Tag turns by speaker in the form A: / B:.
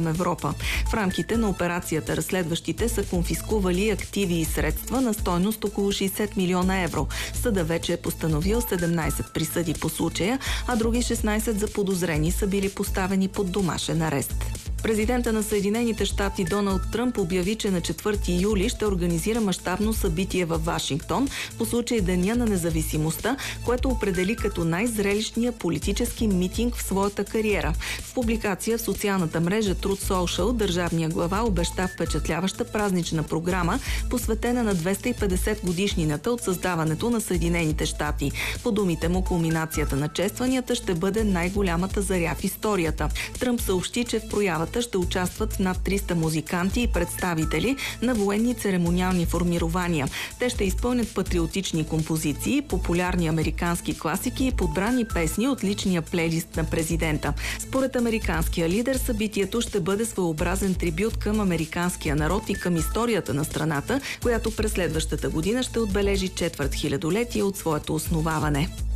A: към Европа. В рамките на операцията разследващите са конфискували активи и средства на стойност около 60 милиона евро. Съда вече е постановил 17 присъди по случая, а други 16 заподозрени са били поставени под домашен арест. Президента на Съединените щати Доналд Тръмп обяви, че на 4 юли ще организира мащабно събитие във Вашингтон по случай Деня на независимостта, което определи като най-зрелищния политически митинг в своята кариера. В публикация в социалната мрежа Truth Social държавния глава обеща впечатляваща празнична програма, посветена на 250 годишнината от създаването на Съединените щати. По думите му, кулминацията на честванията ще бъде най-голямата заря в историята. Тръмп съобщи, че в проявата ще участват над 300 музиканти и представители на военни церемониални формирования. Те ще изпълнят патриотични композиции, популярни американски класики и подбрани песни от личния плейлист на президента. Според американския лидер, събитието ще бъде своеобразен трибют към американския народ и към историята на страната, която през следващата година ще отбележи четвърт хилядолетие от своето основаване.